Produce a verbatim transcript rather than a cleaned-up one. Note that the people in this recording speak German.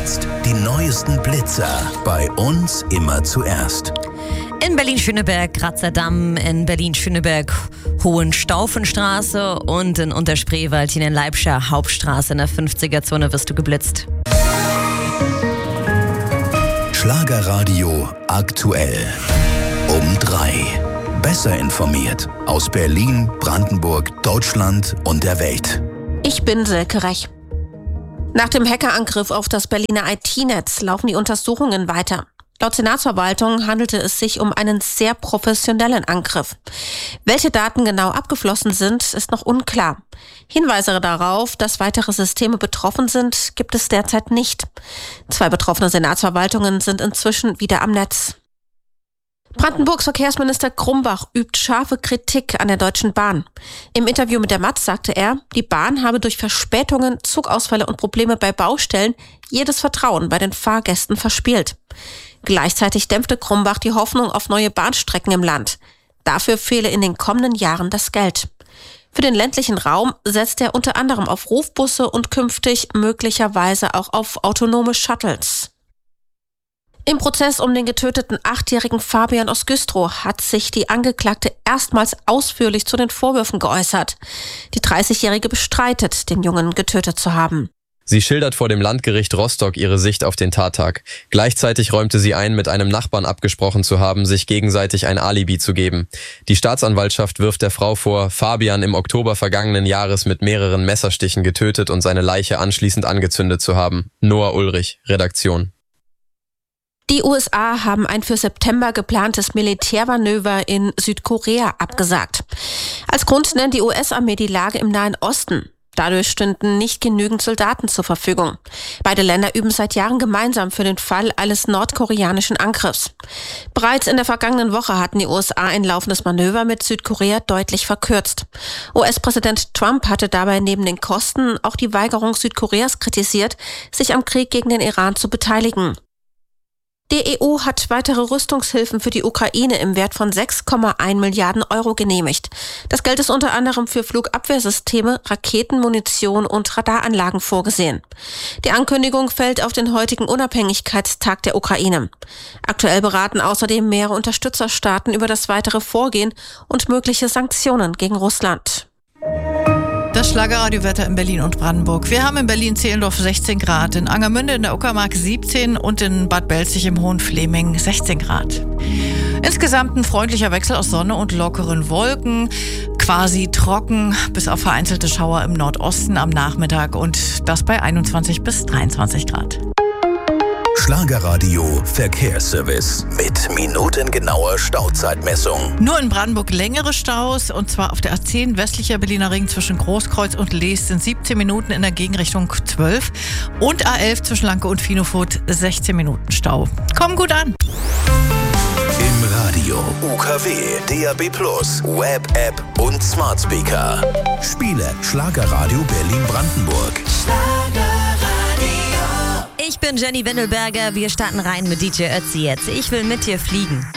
Jetzt die neuesten Blitzer bei uns immer zuerst. In Berlin-Schöneberg, Grazer-Damm, in Berlin-Schöneberg, Hohenstaufenstraße und in Unterspreewald, hier in Leibscher Hauptstraße in der fünfziger-Zone wirst du geblitzt. Schlagerradio aktuell. Um drei. Besser informiert aus Berlin, Brandenburg, Deutschland und der Welt. Ich bin Silke Rech. Nach dem Hackerangriff auf das Berliner I T-Netz laufen die Untersuchungen weiter. Laut Senatsverwaltung handelte es sich um einen sehr professionellen Angriff. Welche Daten genau abgeflossen sind, ist noch unklar. Hinweise darauf, dass weitere Systeme betroffen sind, gibt es derzeit nicht. Zwei betroffene Senatsverwaltungen sind inzwischen wieder am Netz. Brandenburgs Verkehrsminister Grumbach übt scharfe Kritik an der Deutschen Bahn. Im Interview mit der Matz sagte er, die Bahn habe durch Verspätungen, Zugausfälle und Probleme bei Baustellen jedes Vertrauen bei den Fahrgästen verspielt. Gleichzeitig dämpfte Grumbach die Hoffnung auf neue Bahnstrecken im Land. Dafür fehle in den kommenden Jahren das Geld. Für den ländlichen Raum setzt er unter anderem auf Rufbusse und künftig möglicherweise auch auf autonome Shuttles. Im Prozess um den getöteten achtjährigen Fabian aus Güstrow hat sich die Angeklagte erstmals ausführlich zu den Vorwürfen geäußert. Die dreißigjährige bestreitet, den Jungen getötet zu haben. Sie schildert vor dem Landgericht Rostock ihre Sicht auf den Tattag. Gleichzeitig räumte sie ein, mit einem Nachbarn abgesprochen zu haben, sich gegenseitig ein Alibi zu geben. Die Staatsanwaltschaft wirft der Frau vor, Fabian im Oktober vergangenen Jahres mit mehreren Messerstichen getötet und seine Leiche anschließend angezündet zu haben. Noah Ulrich, Redaktion. Die U S A haben ein für September geplantes Militärmanöver in Südkorea abgesagt. Als Grund nennt die U S-Armee die Lage im Nahen Osten. Dadurch stünden nicht genügend Soldaten zur Verfügung. Beide Länder üben seit Jahren gemeinsam für den Fall eines nordkoreanischen Angriffs. Bereits in der vergangenen Woche hatten die U S A ein laufendes Manöver mit Südkorea deutlich verkürzt. U S-Präsident Trump hatte dabei neben den Kosten auch die Weigerung Südkoreas kritisiert, sich am Krieg gegen den Iran zu beteiligen. Die E U hat weitere Rüstungshilfen für die Ukraine im Wert von sechs Komma eins Milliarden Euro genehmigt. Das Geld ist unter anderem für Flugabwehrsysteme, Raketen, Munition und Radaranlagen vorgesehen. Die Ankündigung fällt auf den heutigen Unabhängigkeitstag der Ukraine. Aktuell beraten außerdem mehrere Unterstützerstaaten über das weitere Vorgehen und mögliche Sanktionen gegen Russland. Das Schlagerradiowetter in Berlin und Brandenburg. Wir haben in Berlin-Zehlendorf sechzehn Grad, in Angermünde in der Uckermark siebzehn und in Bad Belzig im Hohenfleming sechzehn Grad. Insgesamt ein freundlicher Wechsel aus Sonne und lockeren Wolken, quasi trocken, bis auf vereinzelte Schauer im Nordosten am Nachmittag und das bei einundzwanzig bis dreiundzwanzig Grad. Schlagerradio Verkehrsservice mit minutengenauer Stauzeitmessung. Nur in Brandenburg längere Staus, und zwar auf der A zehn westlicher Berliner Ring zwischen Großkreuz und Lees sind siebzehn Minuten, in der Gegenrichtung zwölf und A elf zwischen Lanke und Finofurt sechzehn Minuten Stau. Kommen gut an. Im Radio, U K W, D A B plus, Web, App und Smart Speaker. Spiele Schlagerradio Berlin-Brandenburg. Ich bin Jenny Wendelberger, wir starten rein mit D J Ötzi jetzt. Ich will mit dir fliegen.